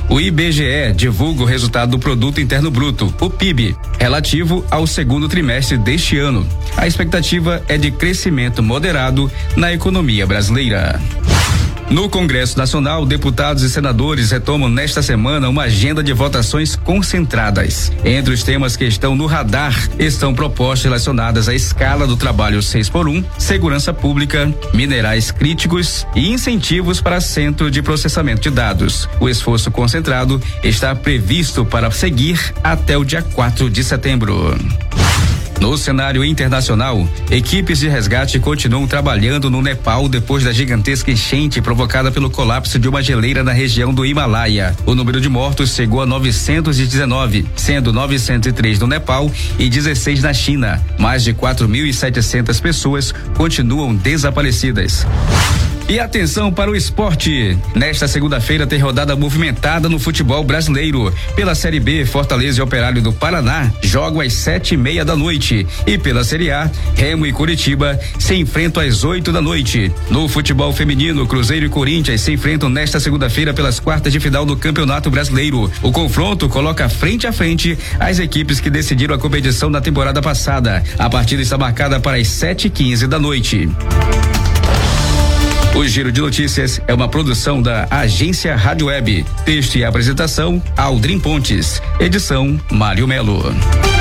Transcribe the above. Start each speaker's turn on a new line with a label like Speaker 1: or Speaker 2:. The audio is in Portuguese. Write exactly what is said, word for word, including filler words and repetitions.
Speaker 1: O I B G E divulga o resultado do Produto Interno Bruto, o P I B, relativo ao segundo trimestre deste ano. A expectativa é de crescimento moderado na economia brasileira. No Congresso Nacional, deputados e senadores retomam nesta semana uma agenda de votações concentradas. Entre os temas que estão no radar estão propostas relacionadas à escala do trabalho seis por um, segurança pública, minerais críticos e incentivos para centro de processamento de dados. O esforço concentrado está previsto para seguir até o dia quatro de setembro. No cenário internacional, equipes de resgate continuam trabalhando no Nepal depois da gigantesca enchente provocada pelo colapso de uma geleira na região do Himalaia. O número de mortos chegou a novecentos e dezenove, sendo novecentos e três no Nepal e dezesseis na China. Mais de quatro mil e setecentas pessoas continuam desaparecidas. E atenção para o esporte. Nesta segunda-feira tem rodada movimentada no futebol brasileiro. Pela Série B, Fortaleza e Operário do Paraná jogam às sete e meia da noite. E pela Série A, Remo e Curitiba se enfrentam às oito da noite. No futebol feminino, Cruzeiro e Corinthians se enfrentam nesta segunda-feira pelas quartas de final do Campeonato Brasileiro. O confronto coloca frente a frente as equipes que decidiram a competição da temporada passada. A partida está marcada para as sete e quinze da noite. O Giro de Notícias é uma produção da Agência Rádio Web. Texto e apresentação, Aldrin Pontes. Edição, Mário Melo.